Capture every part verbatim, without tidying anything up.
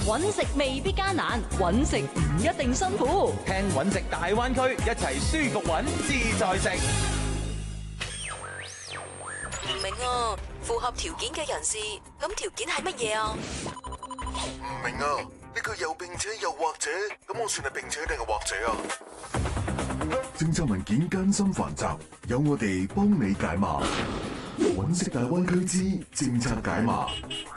揾食未必艱難，揾食唔一定辛苦。 聽揾食大灣區，一齊舒服揾，自在食。 唔明啊，符合條件嘅人士，咁條件係乜嘢啊？ 唔明啊，呢句又並且又或者，咁我算係並且定係或者啊？政策文件艱深繁雜，有我哋幫你解碼。揾食大灣區之政策解碼。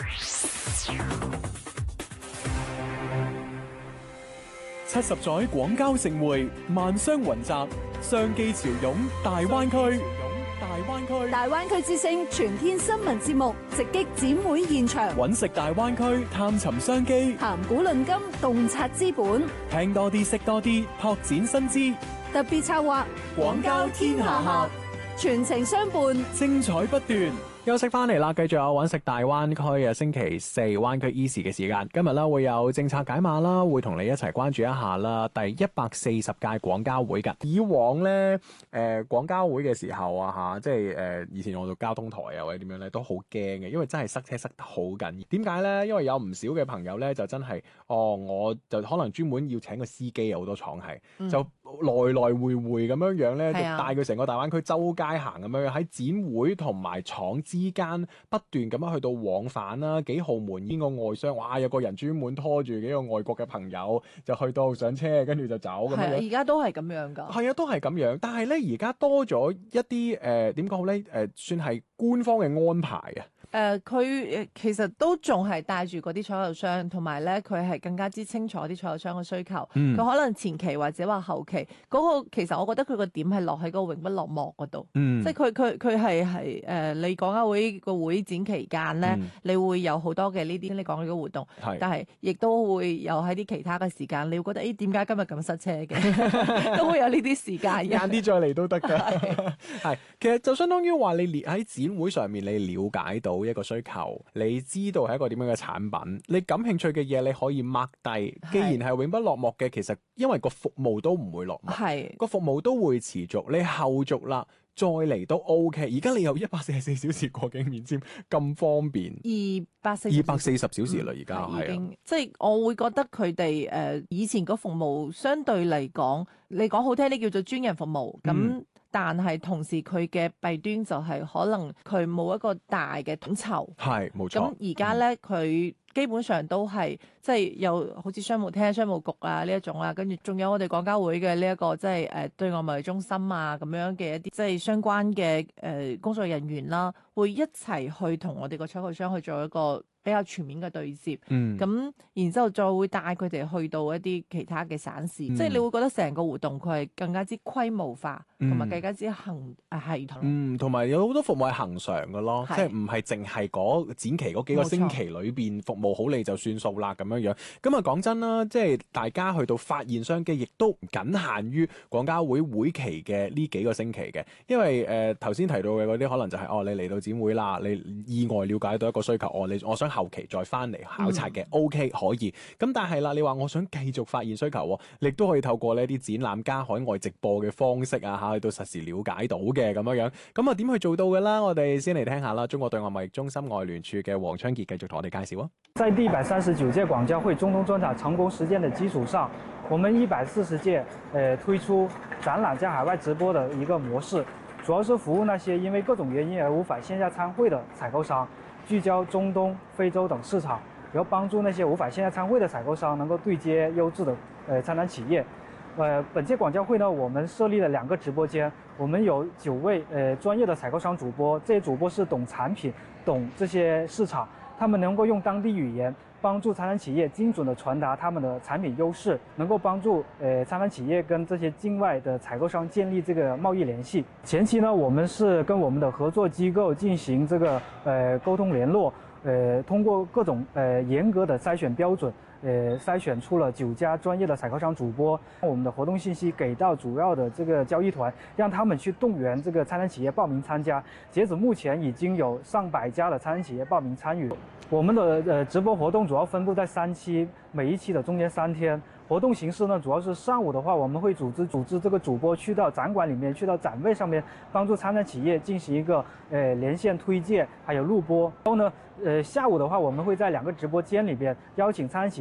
七十載廣交盛會，萬商雲集，商機潮湧大灣區。大灣區， 大灣區之聲全天新聞節目直擊展會現場， 揾食大灣區，探尋商機， 談古論今，洞察資本， 聽多啲，識多啲，拓展新知。 特別策劃廣交天下客，全程相伴， 精彩不斷。休息翻嚟啦，繼續有揾食大灣區嘅星期四灣區 Easy 嘅時間。今日啦會有政策解碼啦，會同你一齊關注一下啦。第一百四十屆廣交會㗎。以往咧，誒、呃、廣交會嘅時候啊，嚇，即係誒、呃、以前我做交通台啊或者點樣咧，都好驚嘅，因為真係塞車塞得好緊要。點解咧？因為有唔少嘅朋友咧，就真係哦，我就可能專門要請個司機，有好多廠係、嗯、就來來回回咁樣樣咧，就帶佢成個大灣區周街行咁樣樣，喺展會同埋廠之間不斷咁樣去到往返啦，幾號門呢個外商，哇，有個人專門拖住幾個外國嘅朋友就去到上車，跟住就走咁樣。 而家都係咁樣㗎。 係啊，都係咁樣，但係咧而家多咗一啲誒點講好咧？誒、呃、算係官方嘅安排啊。 誒佢誒其實都仲係帶住嗰啲採購商，同埋咧佢係更加之清楚啲採購商嘅需求。佢、嗯、可能前期或者話後期嗰、嗰個，其實我覺得佢個點係落喺嗰個永不落幕嗰度。嗯、即係佢佢佢係係誒你廣交會個會展期間咧，嗯、你會有好多嘅呢啲你講嘅活動，是但係亦都會有喺啲其他嘅時間，你會覺得誒點解今日咁塞車嘅？都會有呢啲時間， 晏啲再嚟都得㗎。係其實就相當於話你列喺展會上面，你了解到一個需求，你知道係一個點樣嘅產品，你感興趣嘅嘢你可以 mark 低。既然係永不落幕嘅，其實因為個服務都唔會落幕，係個服務都會持續。你後續啦，再嚟都 OK。而家你有一百四十四小時過境免簽咁方便， 二百四二百四十小時啦，而家係啊， 即係我會覺得佢哋誒以前個服務相對嚟講，你講好聽啲叫做專人服務咁。嗯，但係同時佢嘅弊端就係可能佢冇一個大嘅統籌，係冇錯。咁而家咧佢基本上都係即係有好似商務廳、商務局啊呢一種啊，跟住仲有我哋廣交會嘅呢一個即係誒對外貿易中心啊咁樣嘅一啲即係相關嘅誒、呃、工作人員啦，會一齊去同我哋個採購商去做一個比較全面嘅對接，嗯，咁然之後再會帶佢哋去到一啲其他嘅省市，嗯、即係你會覺得成個活動佢係更加之規模化，同埋、嗯、更加之恒誒系統，嗯， 同埋有好多服務係恒常嘅咯，是即係唔係淨係嗰展期嗰幾個星期裏邊服務好你就算數啦咁樣樣。咁啊講真啦，即係大家去到發現商機，亦都唔僅限於廣交會會期嘅呢幾個星期嘅，因為誒頭先提到嘅嗰啲可能就係、是、哦你嚟到展會啦，你意外了解到一個需求，哦你我想後期再翻嚟考察嘅、嗯、OK 可以，咁但係啦，你話我想繼續發現需求，你都可以透過呢啲展覽加海外直播嘅方式啊嚇，去到實時了解到嘅咁樣樣。咁啊點去做到嘅啦？我哋先嚟聽下啦。中國對外貿易中心外聯處嘅黃昌傑繼續同我哋介紹啊。 在第一百三十九屆廣交會中東專場成功實踐的基礎上，我們一百四十屆呃推出展覽加海外直播的一個模式，主要是服務那些因為各種原因而無法線下參會的採購商。聚焦中東、非洲等市場，然後幫助那些無法線下參會的採購商能夠對接優質的呃參展企業。呃，本屆廣交會呢，我們設立了兩個直播間，我們有九位呃專業的採購商主播，這些主播是懂產品、懂這些市場，他們能夠用當地語言幫助參展企業精準地傳達他們的產品優勢，能夠幫助呃參展企業跟這些境外的採購商建立這個貿易聯繫。前期呢，我們是跟我們的合作機構進行這個呃溝通聯絡，呃通過各種呃嚴格的篩選標準，呃篩選出了九家專業的採購商主播。我們的活動信息給到主要的這個交易團，讓他們去動員這個參展企業報名參加。截止目前已經有上百家的參展企業報名參與。我們的呃直播活動主要分布在三期，每一期的中間三天。活動形式呢，主要是上午的話，我們會組織組織這個主播去到展館裡面，去到展位上面，幫助參展企業進行一個呃連線推薦，還有錄播。然後呢，呃下午的話，我們會在兩個直播間裡邊邀請參展企業